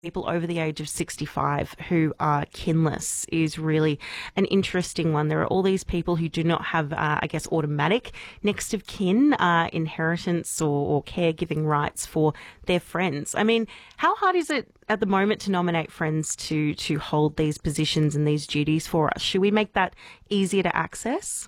people over the age of 65 who are kinless is really an interesting one. There are all these people who do not have, I guess, automatic next of kin, inheritance or caregiving rights for their friends. I mean, how hard is it at the moment to nominate friends to hold these positions and these duties for us? Should we make that easier to access?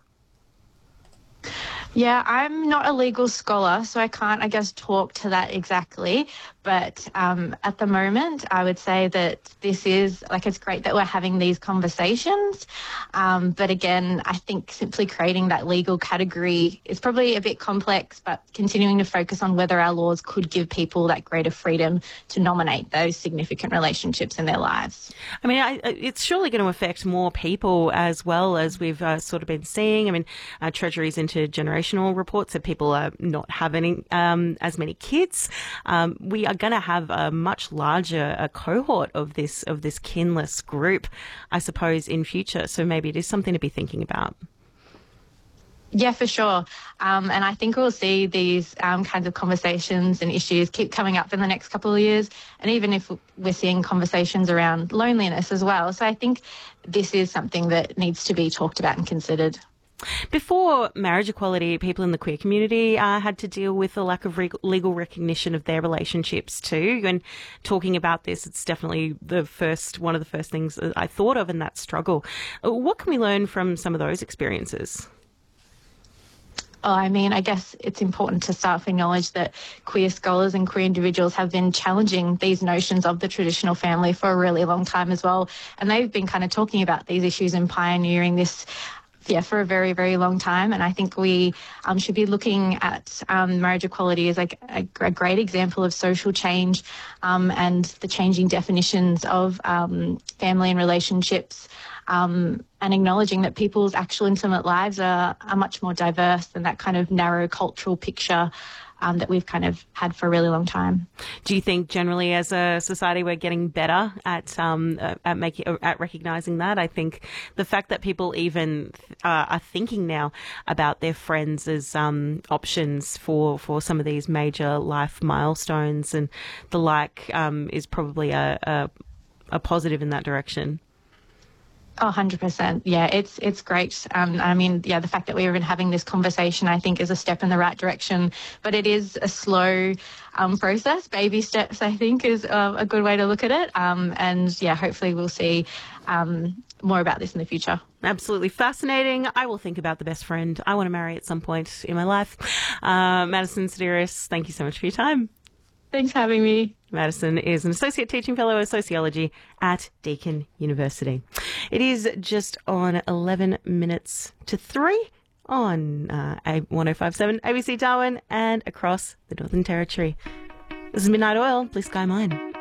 Yeah, I'm not a legal scholar, so I can't, I guess, talk to that exactly. But at the moment, I would say that this is, like, it's great that we're having these conversations. But again, I think simply creating that legal category is probably a bit complex, but continuing to focus on whether our laws could give people that greater freedom to nominate those significant relationships in their lives. I mean, it's surely going to affect more people as well, as we've sort of been seeing. I mean, Treasury's intergenerational reports that people are not having as many kids. We are going to have a much larger cohort of this kinless group, I suppose, in future. So maybe it is something to be thinking about. Yeah, for sure. And I think we'll see these kinds of conversations and issues keep coming up in the next couple of years. And even if we're seeing conversations around loneliness as well. So I think this is something that needs to be talked about and considered. Before marriage equality, people in the queer community had to deal with the lack of legal recognition of their relationships too. And talking about this, it's definitely one of the first things I thought of in that struggle. What can we learn from some of those experiences? Oh, I mean, I guess it's important to start to acknowledge that queer scholars and queer individuals have been challenging these notions of the traditional family for a really long time as well. And they've been kind of talking about these issues and pioneering this for a very, very long time. And I think we should be looking at marriage equality as like a great example of social change and the changing definitions of family and relationships, and acknowledging that people's actual intimate lives are much more diverse than that kind of narrow cultural picture that we've kind of had for a really long time. Do you think generally as a society we're getting better at recognizing that? I think the fact that people even are thinking now about their friends as options for some of these major life milestones and the like is probably a positive in that direction. Oh, 100%. Yeah, it's great. I mean, yeah, the fact that we're even having this conversation, I think, is a step in the right direction. But it is a slow process. Baby steps, I think, is a good way to look at it. And yeah, hopefully we'll see more about this in the future. Absolutely fascinating. I will think about the best friend I want to marry at some point in my life. Madison Sideris, thank you so much for your time. Thanks for having me. Madison is an Associate Teaching Fellow of Sociology at Deakin University. It is just on 11 minutes to 3 on 1057 ABC Darwin and across the Northern Territory. This is Midnight Oil, Blue Sky Mine.